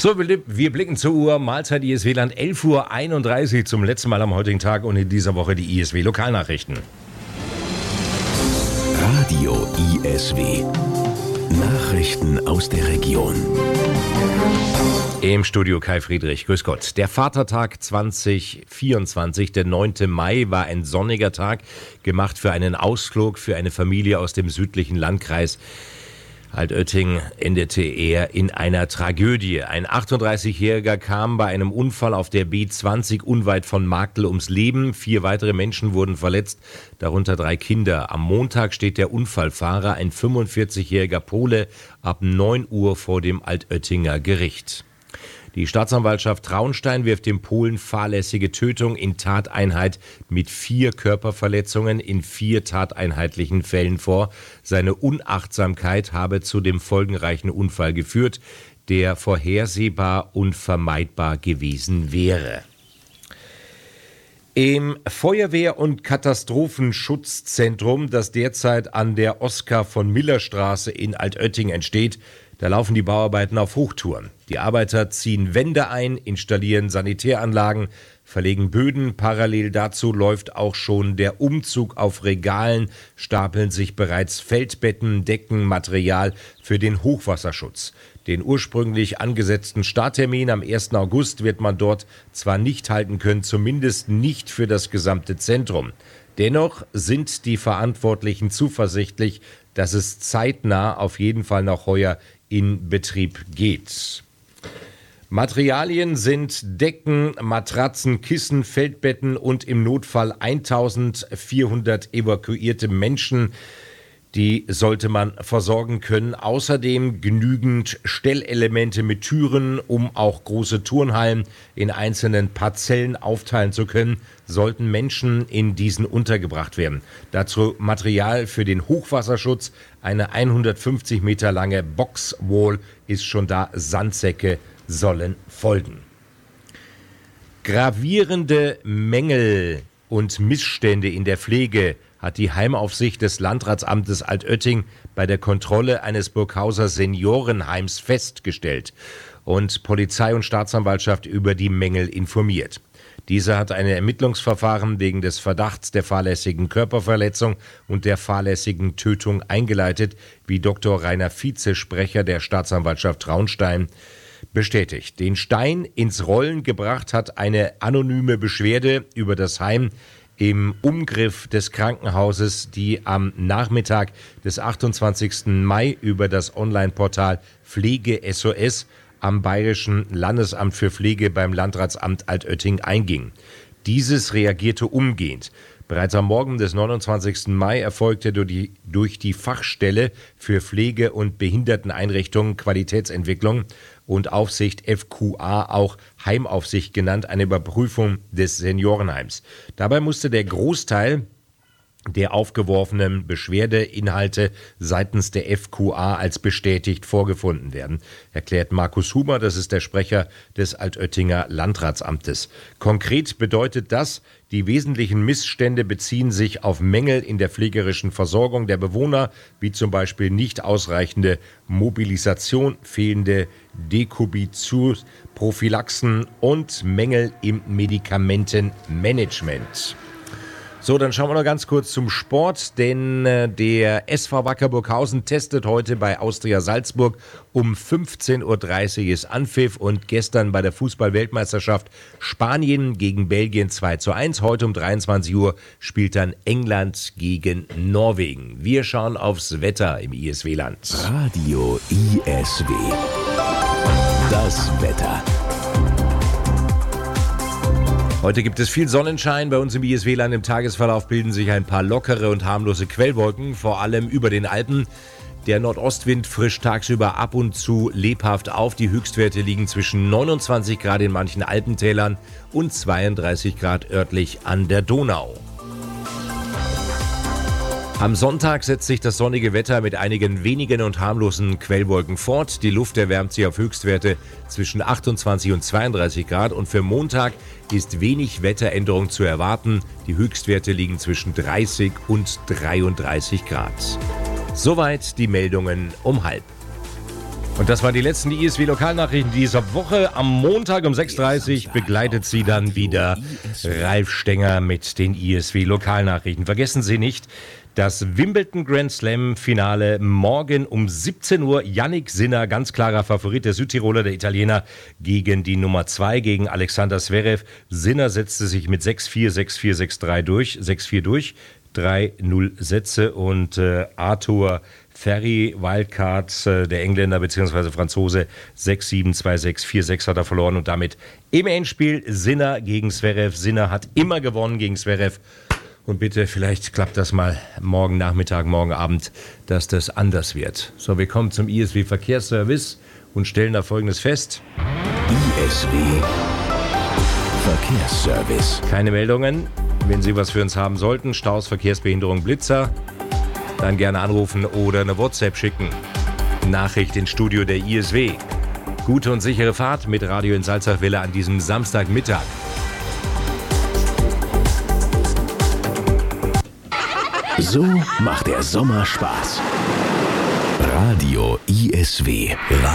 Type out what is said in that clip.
So, wir blicken zur Uhr. Mahlzeit ISW-Land, 11:31 Uhr zum letzten Mal am heutigen Tag und in dieser Woche die ISW-Lokalnachrichten. Radio ISW. Nachrichten aus der Region. Im Studio Kai Friedrich, grüß Gott. Der Vatertag 2024, der 9. Mai, war ein sonniger Tag, gemacht für einen Ausflug für eine Familie aus dem südlichen Landkreis. Altötting endete er in einer Tragödie. Ein 38-Jähriger kam bei einem Unfall auf der B20 unweit von Marktl ums Leben. 4 weitere Menschen wurden verletzt, darunter 3 Kinder. Am Montag steht der Unfallfahrer, ein 45-jähriger Pole, ab 9 Uhr vor dem Altöttinger Gericht. Die Staatsanwaltschaft Traunstein wirft dem Polen fahrlässige Tötung in Tateinheit mit 4 Körperverletzungen in 4 tateinheitlichen Fällen vor. Seine Unachtsamkeit habe zu dem folgenreichen Unfall geführt, der vorhersehbar und vermeidbar gewesen wäre. Im Feuerwehr- und Katastrophenschutzzentrum, das derzeit an der Oskar-von-Miller-Straße in Altötting entsteht, da laufen die Bauarbeiten auf Hochtouren. Die Arbeiter ziehen Wände ein, installieren Sanitäranlagen, verlegen Böden. Parallel dazu läuft auch schon der Umzug. Auf Regalen stapeln sich bereits Feldbetten, Decken, Material für den Hochwasserschutz. Den ursprünglich angesetzten Starttermin am 1. August wird man dort zwar nicht halten können, zumindest nicht für das gesamte Zentrum. Dennoch sind die Verantwortlichen zuversichtlich, dass es zeitnah auf jeden Fall noch heuer in Betrieb geht. Materialien sind Decken, Matratzen, Kissen, Feldbetten und im Notfall 1400 evakuierte Menschen. Die sollte man versorgen können. Außerdem genügend Stellelemente mit Türen, um auch große Turnhallen in einzelnen Parzellen aufteilen zu können, sollten Menschen in diesen untergebracht werden. Dazu Material für den Hochwasserschutz. Eine 150 Meter lange Boxwall ist schon da. Sandsäcke sollen folgen. Gravierende Mängel und Missstände in der Pflege hat die Heimaufsicht des Landratsamtes Altötting bei der Kontrolle eines Burghauser Seniorenheims festgestellt und Polizei und Staatsanwaltschaft über die Mängel informiert. Diese hat ein Ermittlungsverfahren wegen des Verdachts der fahrlässigen Körperverletzung und der fahrlässigen Tötung eingeleitet, wie Dr. Rainer Vize, Sprecher der Staatsanwaltschaft Traunstein, bestätigt. Den Stein ins Rollen gebracht hat eine anonyme Beschwerde über das Heim im Umgriff des Krankenhauses, die am Nachmittag des 28. Mai über das Online-Portal Pflege SOS am Bayerischen Landesamt für Pflege beim Landratsamt Altötting einging. Dieses reagierte umgehend. Bereits am Morgen des 29. Mai erfolgte durch die Fachstelle für Pflege- und Behinderteneinrichtungen, Qualitätsentwicklung und Aufsicht FQA, auch Heimaufsicht genannt, eine Überprüfung des Seniorenheims. Dabei musste der Großteil der aufgeworfenen Beschwerdeinhalte seitens der FQA als bestätigt vorgefunden werden, erklärt Markus Huber, das ist der Sprecher des Altöttinger Landratsamtes. Konkret bedeutet das, die wesentlichen Missstände beziehen sich auf Mängel in der pflegerischen Versorgung der Bewohner, wie zum Beispiel nicht ausreichende Mobilisation, fehlende Dekubitur, Prophylaxen und Mängel im Medikamentenmanagement. So, dann schauen wir noch ganz kurz zum Sport, denn der SV Wacker Burghausen testet heute bei Austria Salzburg. Um 15:30 Uhr ist Anpfiff und gestern bei der Fußball-Weltmeisterschaft Spanien gegen Belgien 2:1. Heute um 23 Uhr spielt dann England gegen Norwegen. Wir schauen aufs Wetter im ISW-Land. Radio ISW. Das Wetter. Heute gibt es viel Sonnenschein. Bei uns im ISW-Land im Tagesverlauf bilden sich ein paar lockere und harmlose Quellwolken, vor allem über den Alpen. Der Nordostwind frischt tagsüber ab und zu lebhaft auf. Die Höchstwerte liegen zwischen 29 Grad in manchen Alpentälern und 32 Grad örtlich an der Donau. Am Sonntag setzt sich das sonnige Wetter mit einigen wenigen und harmlosen Quellwolken fort. Die Luft erwärmt sich auf Höchstwerte zwischen 28 und 32 Grad und für Montag ist wenig Wetteränderung zu erwarten. Die Höchstwerte liegen zwischen 30 und 33 Grad. Soweit die Meldungen um halb. Und das waren die letzten ISW-Lokalnachrichten dieser Woche. Am Montag um 6.30 Uhr begleitet Sie dann wieder Ralf Stenger mit den ISW-Lokalnachrichten. Vergessen Sie nicht, das Wimbledon Grand Slam Finale morgen um 17 Uhr. Jannik Sinner, ganz klarer Favorit, der Südtiroler, der Italiener, gegen die Nummer 2, gegen Alexander Zverev. Sinner setzte sich mit 6-4, 6-4, 6-3 durch, 6-4 durch. 3-0 Sätze und Arthur Ferry, Wildcard, der Engländer bzw. Franzose, 6-7, 2-6, 4-6 hat er verloren und damit im Endspiel Sinner gegen Zverev. Sinner hat immer gewonnen gegen Zverev. Und bitte, vielleicht klappt das mal morgen Nachmittag, morgen Abend, dass das anders wird. So, wir kommen zum ISW Verkehrsservice und stellen da Folgendes fest. ISW Verkehrsservice. Keine Meldungen. Wenn Sie was für uns haben sollten, Staus, Verkehrsbehinderung, Blitzer, dann gerne anrufen oder eine WhatsApp schicken. Nachricht ins Studio der ISW. Gute und sichere Fahrt mit Radio in Salzachwelle an diesem Samstagmittag. So macht der Sommer Spaß. Radio ISW.